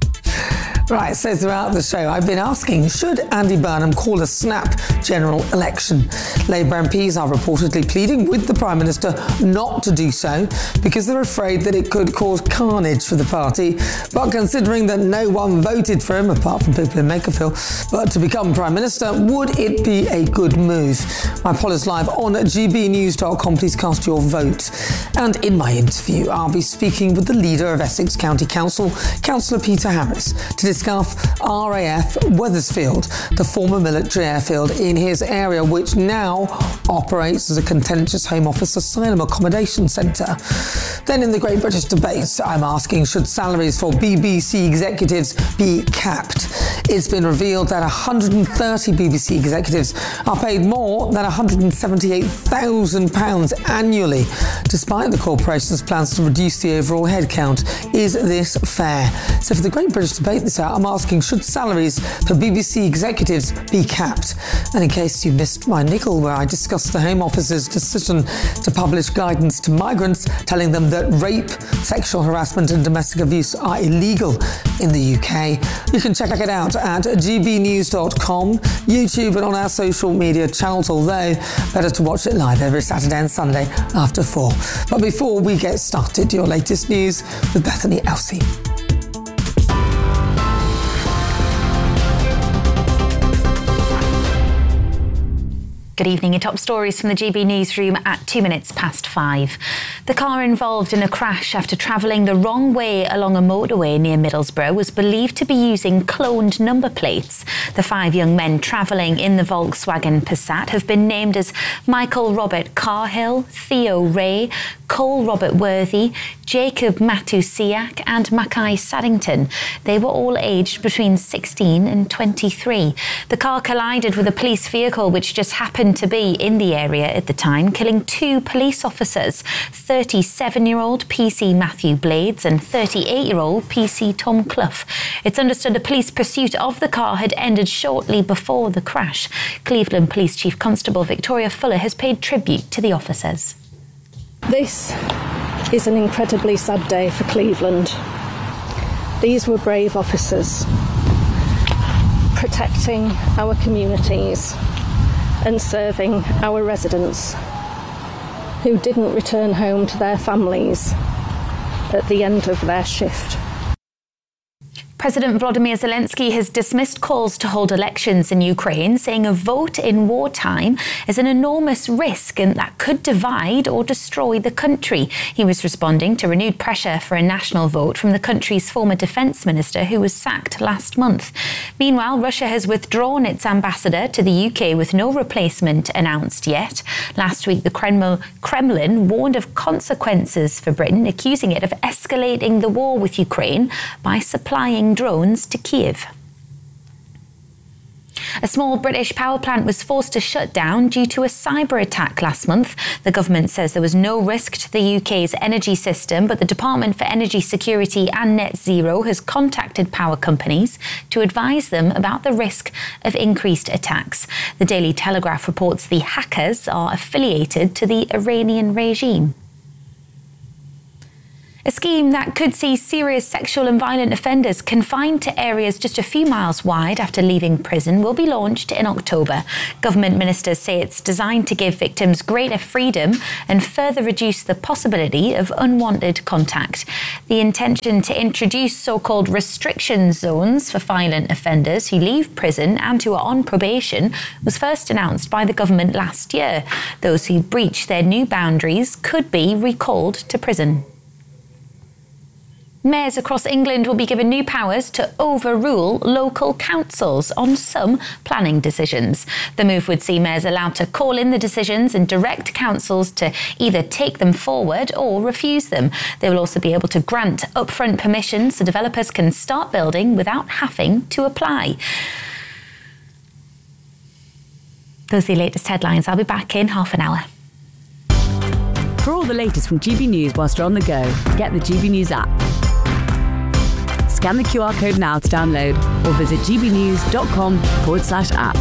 Right, so throughout the show, I've been asking, should Andy Burnham call a snap general election? Labour M Ps are reportedly pleading with the Prime Minister not to do so because they're afraid that it could cause carnage for the party. But considering that no one voted for him, apart from people in Makerfield, but to become Prime Minister, would it be a good move? My poll is live on g b news dot com. Please cast your vote. And in my interview, I'll be speaking with the leader of Essex County Council, Councillor Peter Harris, to discuss R A F Wethersfield, the former military airfield in his area, which now operates as a contentious Home Office asylum accommodation centre. Then in the Great British Debate, I'm asking, should salaries for B B C executives be capped? It's been revealed that one hundred thirty B B C executives are paid more than one hundred seventy-eight thousand pounds annually, despite the corporation's plans to reduce the overall headcount. Is this fair? So for the Great British Debate this hour, I'm asking, should salaries for B B C executives be capped? And in case you missed my niggle, where I discussed the Home Office's decision to publish guidance to migrants telling them that rape, sexual harassment and domestic abuse are illegal in the U K, you can check it out at g b news dot com, YouTube and on our social media channels, although better to watch it live every Saturday and Sunday after four. But before we get started, your latest news with Bethany Elsey. Good evening. Your top stories from the G B Newsroom at two minutes past five. The car involved in a crash after travelling the wrong way along a motorway near Middlesbrough was believed to be using cloned number plates. The five young men travelling in the Volkswagen Passat have been named as Michael Robert Carhill, Theo Ray, Cole Robert Worthy, Jacob Matusiak and Mackay Saddington. They were all aged between sixteen and twenty-three. The car collided with a police vehicle which just happened to be in the area at the time, killing two police officers, thirty-seven-year-old P C Matthew Blades and thirty-eight-year-old P C Tom Clough. It's understood a police pursuit of the car had ended shortly before the crash. Cleveland Police Chief Constable Victoria Fuller has paid tribute to the officers. This is an incredibly sad day for Cleveland. These were brave officers protecting our communities and serving our residents who didn't return home to their families at the end of their shift. President Volodymyr Zelensky has dismissed calls to hold elections in Ukraine, saying a vote in wartime is an enormous risk and that could divide or destroy the country. He was responding to renewed pressure for a national vote from the country's former defence minister, who was sacked last month. Meanwhile, Russia has withdrawn its ambassador to the U K with no replacement announced yet. Last week, the Kremlin warned of consequences for Britain, accusing it of escalating the war with Ukraine by supplying drones to Kiev. A small British power plant was forced to shut down due to a cyber attack last month. The government says there was no risk to the U K's energy system, but the Department for Energy Security and Net Zero has contacted power companies to advise them about the risk of increased attacks. The Daily Telegraph reports the hackers are affiliated to the Iranian regime. A scheme that could see serious sexual and violent offenders confined to areas just a few miles wide after leaving prison will be launched in October. Government ministers say it's designed to give victims greater freedom and further reduce the possibility of unwanted contact. The intention to introduce so-called restriction zones for violent offenders who leave prison and who are on probation was first announced by the government last year. Those who breach their new boundaries could be recalled to prison. Mayors across England will be given new powers to overrule local councils on some planning decisions. The move would see mayors allowed to call in the decisions and direct councils to either take them forward or refuse them. They will also be able to grant upfront permission so developers can start building without having to apply. Those are the latest headlines. I'll be back in half an hour. For all the latest from G B News whilst you're on the go, get the G B News app. Scan the Q R code now to download or visit gbnews.com forward slash app.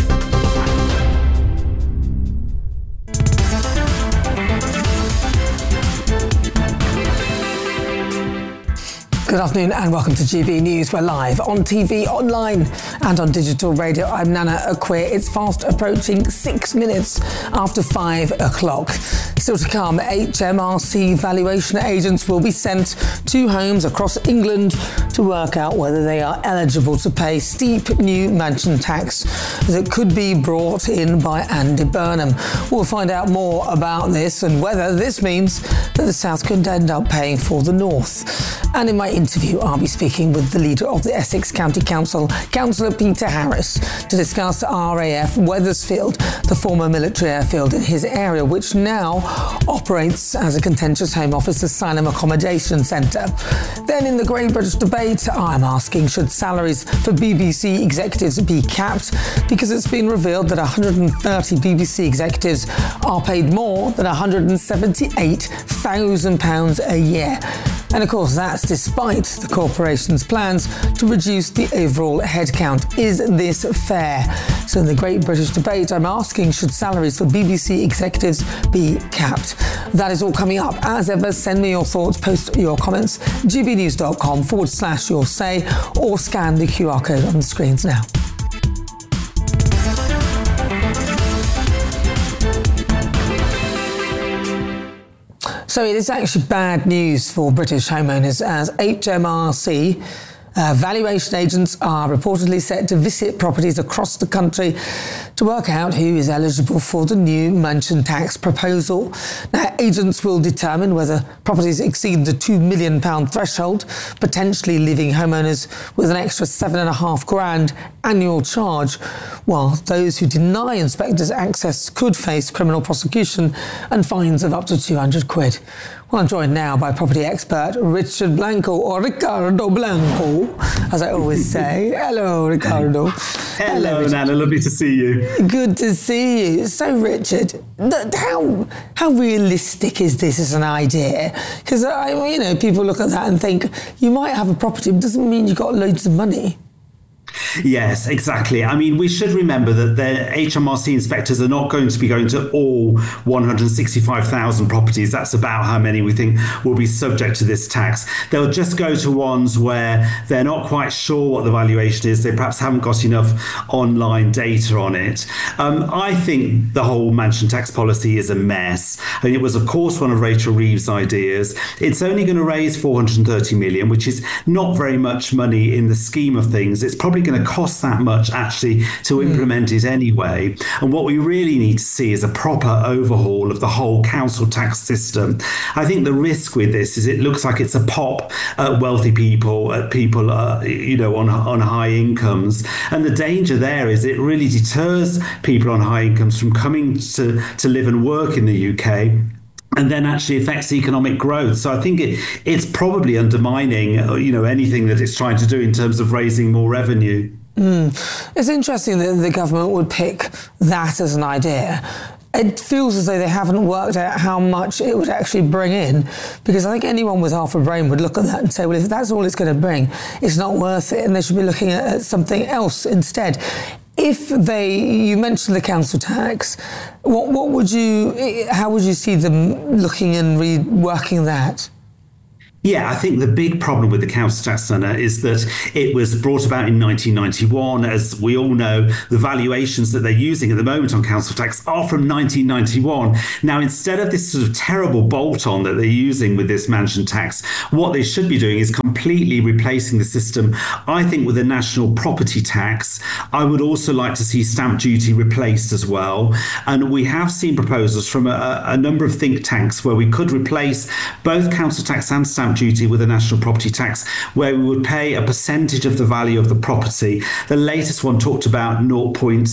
Good afternoon and welcome to G B News. We're live on T V, online and on digital radio. I'm Nana Akwe. It's fast approaching six minutes after five o'clock. Still to come, H M R C valuation agents will be sent to homes across England to work out whether they are eligible to pay steep new mansion tax that could be brought in by Andy Burnham. We'll find out more about this and whether this means that the South could end up paying for the North. And in my interview, I'll be speaking with the leader of the Essex County Council, Councillor Peter Harris, to discuss R A F Wethersfield, the former military airfield in his area, which now operates as a contentious Home Office asylum accommodation centre. Then in the Great British Debate, I'm asking, should salaries for B B C executives be capped? Because it's been revealed that one hundred thirty B B C executives are paid more than one hundred seventy-eight thousand pounds a year. And of course, that's despite the corporation's plans to reduce the overall headcount. Is this fair? So in the Great British Debate, I'm asking, should salaries for B B C executives be capped? That is all coming up. As ever, send me your thoughts, post your comments, gbnews.com forward slash your say, or scan the Q R code on the screens now. So it is actually bad news for British homeowners as H M R C uh, valuation agents are reportedly set to visit properties across the country to work out who is eligible for the new mansion tax proposal. Now, agents will determine whether properties exceed the two million pounds threshold, potentially leaving homeowners with an extra seven and a half grand annual charge, while those who deny inspectors access could face criminal prosecution and fines of up to two hundred quid. Well, I'm joined now by property expert Richard Blanco, or Ricardo Blanco, as I always say. Hello, Ricardo. Hello, Hello Nana. Lovely to see you. Good to see you. So, Richard, th- how how realistic is this as an idea? Because, I mean, you know, people look at that and think you might have a property, but it doesn't mean you've got loads of money. Yes, exactly. I mean, we should remember that the H M R C inspectors are not going to be going to all one hundred sixty-five thousand properties. That's about how many we think will be subject to this tax. They'll just go to ones where they're not quite sure what the valuation is. They perhaps haven't got enough online data on it. Um, I think the whole mansion tax policy is a mess. I mean, it was, of course, one of Rachel Reeves' ideas. It's only going to raise four hundred thirty million, which is not very much money in the scheme of things. It's probably going to cost that much actually to mm. implement it anyway. And what we really need to see is a proper overhaul of the whole council tax system. I think the risk with this is it looks like it's a pop at wealthy people, at people, uh, you know, on on high incomes. And the danger there is it really deters people on high incomes from coming to, to live and work in the U K, and then actually affects economic growth. So I think it, it's probably undermining, you know, anything that it's trying to do in terms of raising more revenue. Mm. It's interesting that the government would pick that as an idea. It feels as though they haven't worked out how much it would actually bring in, because I think anyone with half a brain would look at that and say, well, if that's all it's going to bring, it's not worth it, and they should be looking at something else instead. If they, you mentioned the council tax, what, what would you, how would you see them looking and reworking that? Yeah, I think the big problem with the council tax, Sana, is that it was brought about in nineteen ninety-one. As we all know, the valuations that they're using at the moment on council tax are from nineteen ninety-one. Now, instead of this sort of terrible bolt-on that they're using with this mansion tax, what they should be doing is completely replacing the system, I think, with a national property tax. I would also like to see stamp duty replaced as well. And we have seen proposals from a, a number of think tanks where we could replace both council tax and stamp duty with a national property tax, where we would pay a percentage of the value of the property. The latest one talked about zero point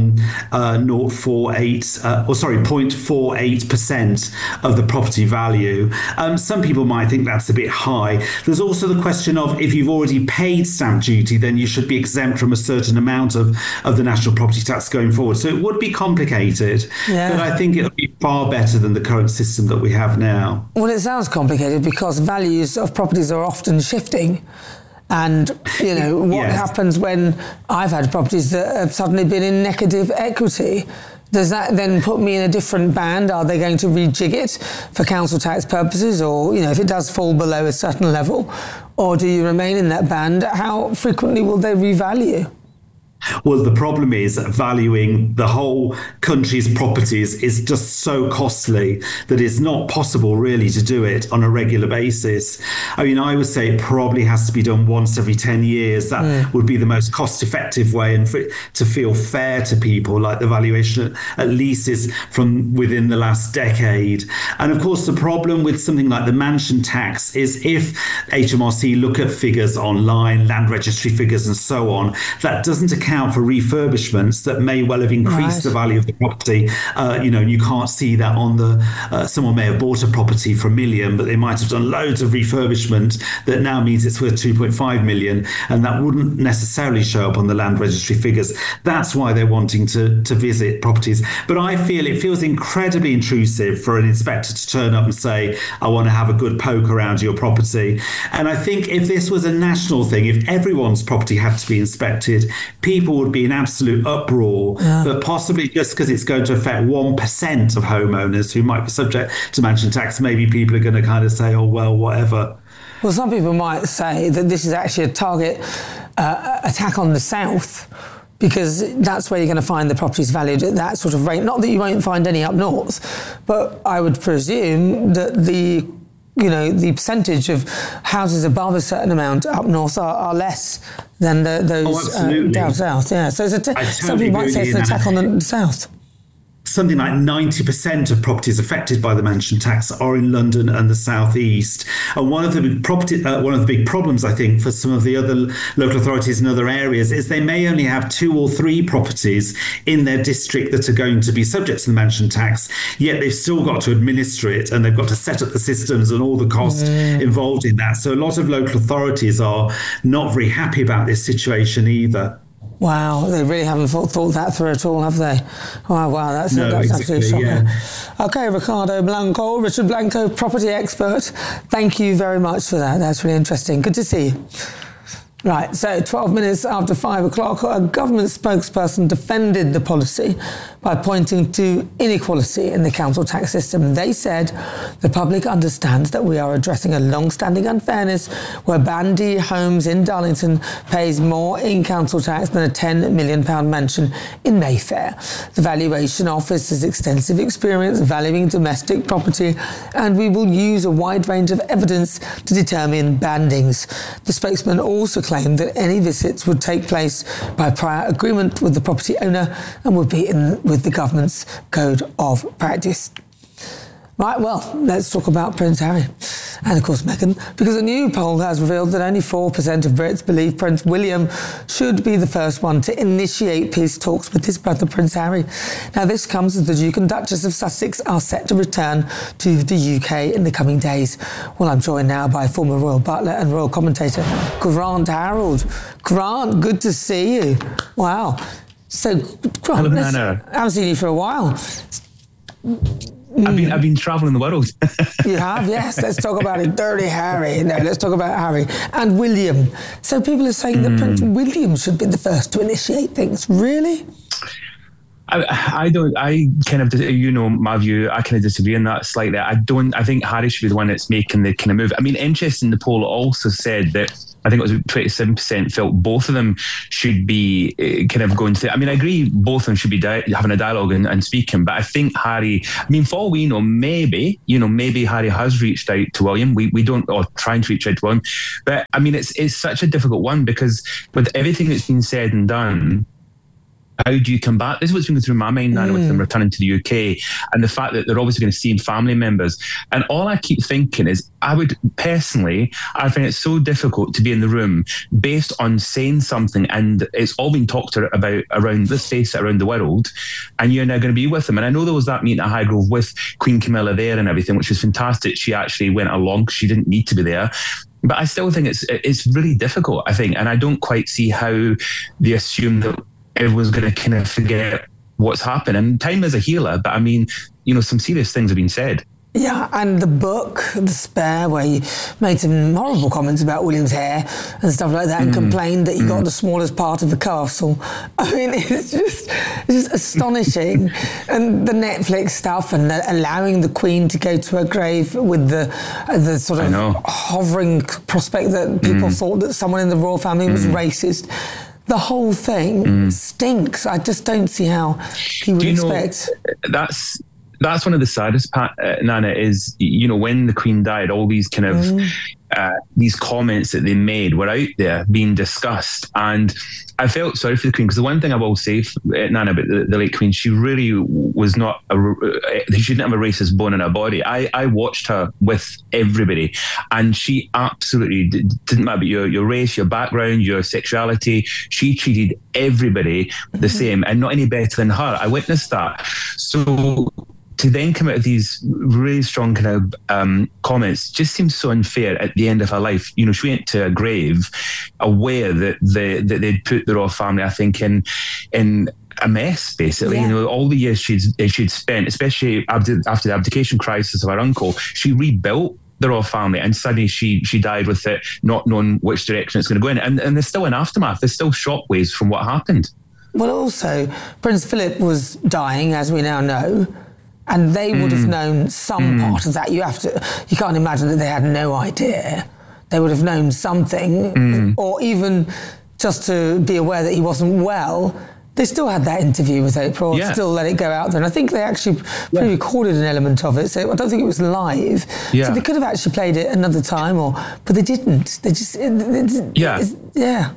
zero four eight, uh, or sorry, zero point four eight percent of the property value. Um, some people might think that's a bit high. There's also the question of if you've already paid stamp duty, then you should be exempt from a certain amount of, of the national property tax going forward. So it would be complicated, yeah. But I think it would be far better than the current system that we have now. Well, it sounds complicated because value values of properties are often shifting. And, you know, what yes. happens when I've had properties that have suddenly been in negative equity? Does that then put me in a different band? Are they going to rejig it for council tax purposes? Or, you know, if it does fall below a certain level, or do you remain in that band? How frequently will they revalue? Well, the problem is valuing the whole country's properties is just so costly that it's not possible really to do it on a regular basis. I mean, I would say it probably has to be done once every ten years. That mm. would be the most cost-effective way, and for it to feel fair to people, like the valuation at least is from within the last decade. And of course, the problem with something like the mansion tax is if H M R C look at figures online, land registry figures and so on, that doesn't account account for refurbishments that may well have increased right. the value of the property. Uh, you know, you can't see that on the, uh, someone may have bought a property for a million, but they might have done loads of refurbishment that now means it's worth two point five million, and that wouldn't necessarily show up on the land registry figures. That's why they're wanting to, to visit properties. But I feel it feels incredibly intrusive for an inspector to turn up and say, I want to have a good poke around your property. And I think if this was a national thing, if everyone's property had to be inspected, people would be in absolute uproar. Yeah. But possibly just because it's going to affect one percent of homeowners who might be subject to mansion tax, maybe people are going to kind of say, oh, well, whatever. Well, some people might say that this is actually a target uh, attack on the south, because that's where you're going to find the properties valued at that sort of rate. Not that you won't find any up north, but I would presume that the you know, the percentage of houses above a certain amount up north are, are less than the, those oh, uh, down south. Yeah, so it's a t- totally some people might say it's an attack on the south. Something like ninety percent of properties affected by the mansion tax are in London and the southeast. And one of the big property, uh, one of the big problems, I think, for some of the other local authorities in other areas is they may only have two or three properties in their district that are going to be subject to the mansion tax, yet they've still got to administer it and they've got to set up the systems and all the cost mm. involved in that. So a lot of local authorities are not very happy about this situation either. Wow, they really haven't thought, thought that through at all, have they? Wow, wow, that's, no, that's exactly, absolutely shocking. Yeah. Okay, Ricardo Blanco, Richard Blanco, property expert. Thank you very much for that. That's really interesting. Good to see you. Right, so twelve minutes after five o'clock, a government spokesperson defended the policy by pointing to inequality in the council tax system. They said the public understands that we are addressing a long-standing unfairness where Bandy Homes in Darlington pays more in council tax than a ten million pounds mansion in Mayfair. The Valuation Office has extensive experience valuing domestic property, and we will use a wide range of evidence to determine bandings. The spokesman also claimed that any visits would take place by prior agreement with the property owner and would be in with the government's code of practice. Right, well, let's talk about Prince Harry and, of course, Meghan, because a new poll has revealed that only four percent of Brits believe Prince William should be the first one to initiate peace talks with his brother Prince Harry. Now, this comes as the Duke and Duchess of Sussex are set to return to the U K in the coming days. Well, I'm joined now by former royal butler and royal commentator Grant Harold. Grant, good to see you. Wow. So, Grant, Hello, Nana. I haven't seen you for a while. I've been I've been travelling the world. You have, yes. Let's talk about it. Dirty Harry. No, let's talk about Harry and William. So people are saying mm. that Prince William should be the first to initiate things. Really? I, I don't. I kind of, you know, my view. I kind of disagree on that slightly. I don't. I think Harry should be the one that's making the kind of move. I mean, interesting. The poll also said that I think it was twenty-seven percent felt both of them should be uh, kind of going to. I mean, I agree both of them should be di- having a dialogue and, and speaking. But I think Harry. I mean, for all we know, maybe you know, maybe Harry has reached out to William. We we don't, or trying to reach out to William. But I mean, it's it's such a difficult one because with everything that's been said and done, how do you combat? This is what's going through my mind now mm. with them returning to the U K and the fact that they're obviously going to see family members. And all I keep thinking is, I would personally, I find it so difficult to be in the room based on saying something and it's all been talked about around, let's face it, around the world, and you're now going to be with them. And I know there was that meeting at Highgrove with Queen Camilla there and everything, which was fantastic. She actually went along. She didn't need to be there. But I still think it's it's really difficult, I think. And I don't quite see how they assume that everyone's going to kind of forget what's happened. And time is a healer, but I mean, you know, some serious things have been said. Yeah, and the book, The Spare, where he made some horrible comments about William's hair and stuff like that, and mm. complained that he mm. got the smallest part of the castle. I mean, it's just, it's just astonishing. And the Netflix stuff and the, allowing the Queen to go to her grave with the the sort of hovering prospect that people mm. thought that someone in the royal family was mm. racist. The whole thing mm. stinks. I just don't see how he would expect. Know, that's that's one of the saddest part, uh, Nana, is, you know, when the Queen died, all these kind of mm. uh, these comments that they made were out there being discussed, and I felt sorry for the Queen, because the one thing I will say, uh, Nana, about the, the late Queen, she really was not a, uh, she didn't have a racist bone in her body. I, I watched her with everybody, and she absolutely did, didn't matter your your race, your background, your sexuality. She treated everybody the same, and not any better than her. I witnessed that. So to then come out with these really strong kind of um, comments just seems so unfair at the end of her life. You know, she went to a grave aware that they, that they'd put the royal family, I think, in in a mess, basically. Yeah. You know, all the years she'd, she'd spent, especially after, after the abdication crisis of her uncle, she rebuilt the royal family, and suddenly she she died with it, not knowing which direction it's going to go in. And, and there's still an aftermath. There's still shockwaves from what happened. Well, also, Prince Philip was dying, as we now know, and they would have mm. known some mm. part of that. You have to, you can't imagine that they had no idea. They would have known something, mm. or even just to be aware that he wasn't well. They still had that interview with Oprah, yeah. still let it go out there. And I think they actually yeah. pre-recorded an element of it, so I don't think it was live. Yeah. So they could have actually played it another time, or but they didn't. They just, it, it, yeah. yeah.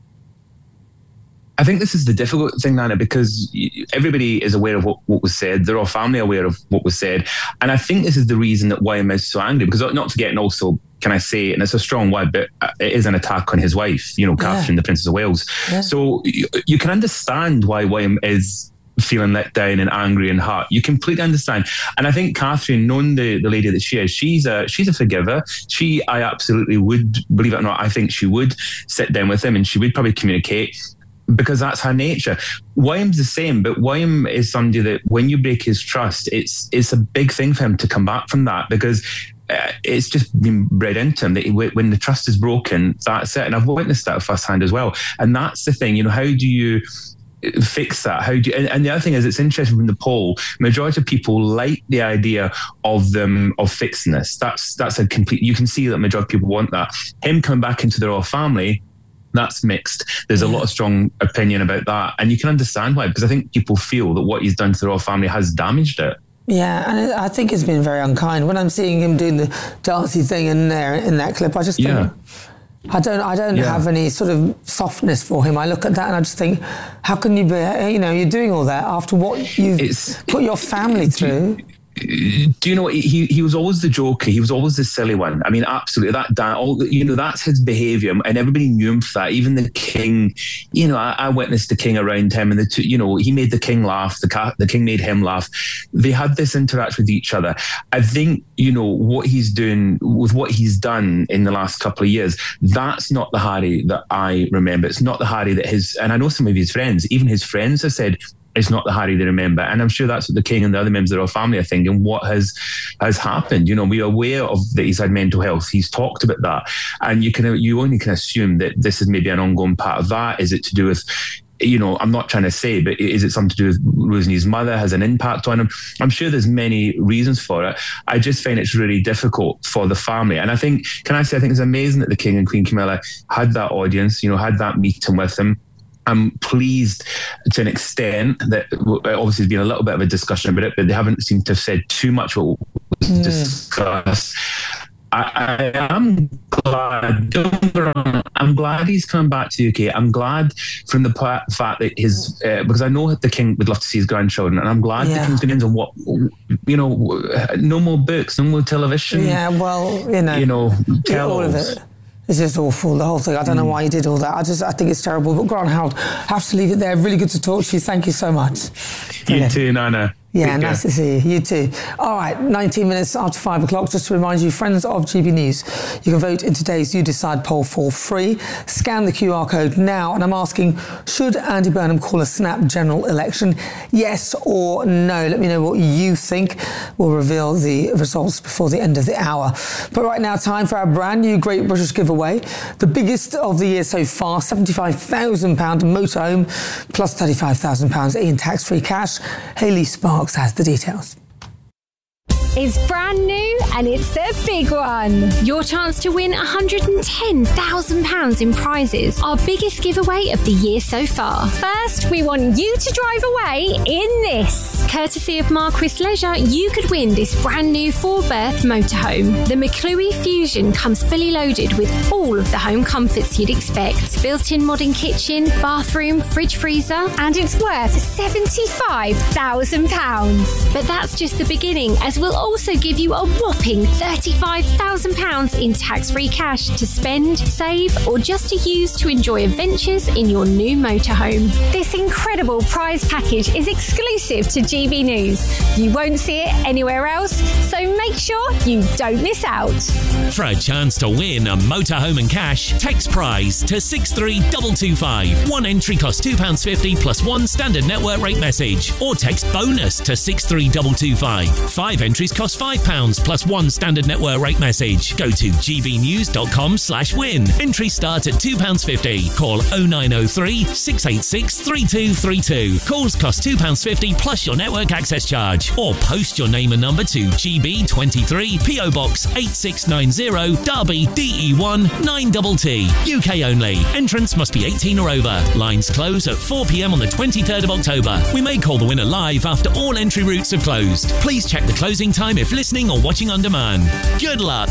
I think this is the difficult thing, Nana, because everybody is aware of what, what was said. They're all family aware of what was said. And I think this is the reason that William is so angry, because not forgetting also, can I say, and it's a strong word, but it is an attack on his wife, you know, Catherine, yeah. the Princess of Wales. Yeah. So you, you can understand why William is feeling let down and angry and hurt. You completely understand. And I think Catherine, knowing the, the lady that she is, she's a she's a forgiver. She, I absolutely would, believe it or not, I think she would sit down with him and she would probably communicate, because that's her nature. William's the same, but William is somebody that when you break his trust, it's it's a big thing for him to come back from that, because uh, it's just been bred into him that he, when the trust is broken, that's it. And I've witnessed that firsthand as well. And that's the thing, you know, how do you fix that? How do you, and, and the other thing is, it's interesting from the poll, majority of people like the idea of them of fixing this. That's that's a complete, you can see that majority of people want that. Him coming back into the royal family, that's mixed. There's a lot of strong opinion about that, and you can understand why, because I think people feel that what he's done to the royal family has damaged it. Yeah, and I think it's been very unkind. When I'm seeing him doing the dancey thing in there in that clip, I just think, yeah. I don't, I don't Yeah. have any sort of softness for him. I look at that and I just think, how can you be, you know, you're doing all that after what you've It's- put your family through. Do you know what? He he was always the joker. He was always the silly one. I mean, absolutely. That, that all you know, that's his behaviour, and everybody knew him for that. Even the king, you know, I, I witnessed the king around him, and the two, you know, he made the king laugh. The ca- the king made him laugh. They had this interaction with each other. I think, you know, what he's doing with what he's done in the last couple of years, that's not the Harry that I remember. It's not the Harry that his, and I know some of his friends, even his friends have said, it's not the Harry they remember. And I'm sure that's what the king and the other members of the royal family are thinking. What has has happened? You know, we're aware of that he's had mental health. He's talked about that. And you can you only can assume that this is maybe an ongoing part of that. Is it to do with, you know, I'm not trying to say, but is it something to do with losing his mother, has an impact on him? I'm sure there's many reasons for it. I just find it's really difficult for the family. And I think, can I say, I think it's amazing that the king and Queen Camilla had that audience, you know, had that meeting with him. I'm pleased to an extent that obviously there's been a little bit of a discussion about it, but they haven't seemed to have said too much what was Mm. discussed. I, I am glad. Don't get me wrong, I'm glad he's coming back to the U K. I'm glad from the pa- fact that his uh, because I know the king would love to see his grandchildren, and I'm glad Yeah. the king's going to what you know, no more books, no more television. Yeah, well, you know, you know, yeah, all of tell-alls. it. It's just awful, the whole thing. I don't know why he did all that. I just, I think it's terrible. But Grant Howard, have to leave it there. Really good to talk to you. Thank you so much. You Brilliant. too, Nana. Yeah, Take care. nice to see you. You too. All right, nineteen minutes after five o'clock. Just to remind you, friends of G B News, you can vote in today's You Decide poll for free. Scan the Q R code now, and I'm asking, should Andy Burnham call a snap general election? Yes or no? Let me know what you think. We'll reveal the results before the end of the hour. But right now, time for our brand new Great British giveaway. The biggest of the year so far, seventy-five thousand pounds motorhome, plus thirty-five thousand pounds in tax-free cash. Hayley Sparks has the details. It's brand new and it's the big one. Your chance to win one hundred ten thousand pounds in prizes. Our biggest giveaway of the year so far. First, we want you to drive away in this. Courtesy of Marquis Leisure, you could win this brand new four-berth motorhome. The McClue Fusion comes fully loaded with all of the home comforts you'd expect. Built-in modern kitchen, bathroom, fridge freezer, and it's worth seventy-five thousand pounds. But that's just the beginning, as we'll also give you a whopping thirty-five thousand pounds in tax-free cash to spend, save, or just to use to enjoy adventures in your new motorhome. This incredible prize package is exclusive to G B News. You won't see it anywhere else, so make sure you don't miss out. For a chance to win a motorhome and cash, text prize to six three two two five. One entry costs two pounds fifty plus one standard network rate message. Or text bonus to six three two two five. Five entries cost five pounds plus one standard network rate message. Go to g b news dot com slash win. Entries start at two pounds fifty. Call oh nine oh three, six eight six, three two three two. Calls cost two pounds fifty plus your network access charge. Or post your name and number to G B twenty-three, P O Box eight six nine zero, Derby, D E one nine T T. U K only. Entrance must be eighteen or over. Lines close at four p m on the twenty-third of October. We may call the winner live after all entry routes have closed. Please check the closing time if listening or watching on demand. Good luck.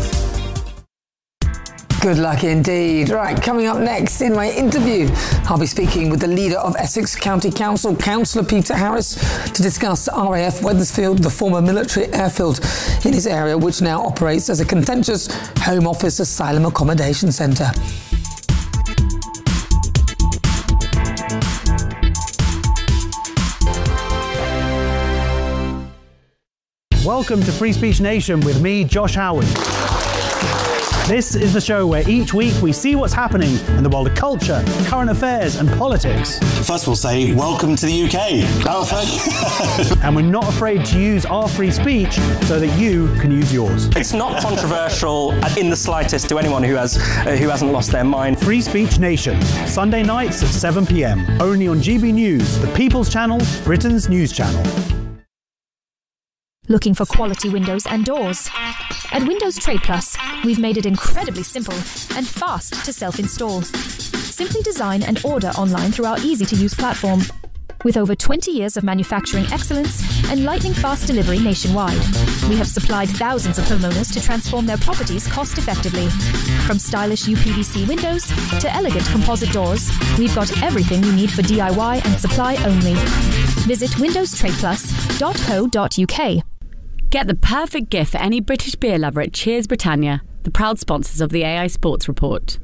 Good luck indeed. Right, coming up next in my interview, I'll be speaking with the leader of Essex County Council, Councillor Peter Harris, to discuss R A F Wethersfield, the former military airfield in his area, which now operates as a contentious Home Office asylum accommodation centre. Welcome to Free Speech Nation with me, Josh Howard. This is the show where each week we see what's happening in the world of culture, current affairs and politics. First we'll say, welcome to the U K. Oh, thank you. And we're not afraid to use our free speech so that you can use yours. It's not controversial in the slightest to anyone who has uh, who hasn't lost their mind. Free Speech Nation, Sunday nights at seven p m, only on G B News, the People's Channel, Britain's news channel. Looking for quality windows and doors? At Windows Trade Plus, we've made it incredibly simple and fast to self-install. Simply design and order online through our easy-to-use platform. With over twenty years of manufacturing excellence and lightning-fast delivery nationwide, we have supplied thousands of homeowners to transform their properties cost-effectively. From stylish U P V C windows to elegant composite doors, we've got everything you need for D I Y and supply only. Visit windows trade plus dot co dot u k. Get the perfect gift for any British beer lover at Cheers Britannia, the proud sponsors of the A I Sports Report.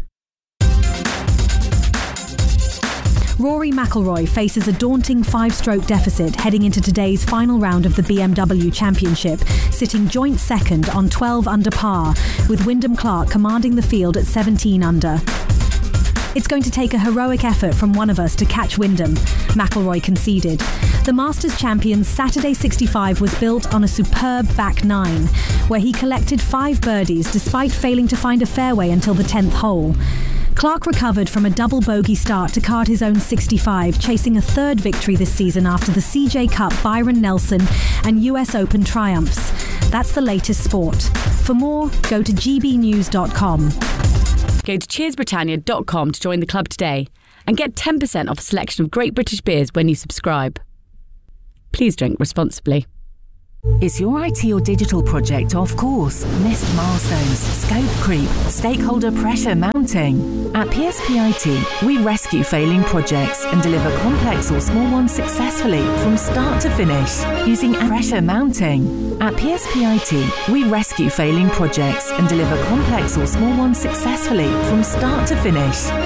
Rory McIlroy faces a daunting five-stroke deficit heading into today's final round of the B M W Championship, sitting joint second on twelve under par, with Wyndham Clark commanding the field at seventeen under. It's going to take a heroic effort from one of us to catch Wyndham, McIlroy conceded. The Masters champion's Saturday sixty-five was built on a superb back nine, where he collected five birdies despite failing to find a fairway until the tenth hole. Clark recovered from a double bogey start to card his own sixty-five, chasing a third victory this season after the C J Cup, Byron Nelson and U S Open triumphs. That's the latest sport. For more, go to g b news dot com. Go to cheers britannia dot com to join the club today and get ten percent off a selection of great British beers when you subscribe. Please drink responsibly. Is your I T or digital project off course? Missed milestones, scope creep, stakeholder pressure mounting? At P S P I T, we rescue failing projects and deliver complex or small ones successfully from start to finish using pressure mounting. At P S P I T, we rescue failing projects and deliver complex or small ones successfully from start to finish